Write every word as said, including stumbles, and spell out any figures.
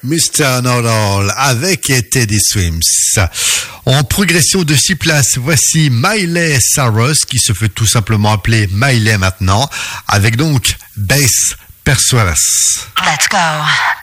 mister Know-It-All avec Teddy Swims. En progression de six places, voici Miley Cyrus qui se fait tout simplement appeler Miley maintenant, avec donc Bass Persuas. Let's go.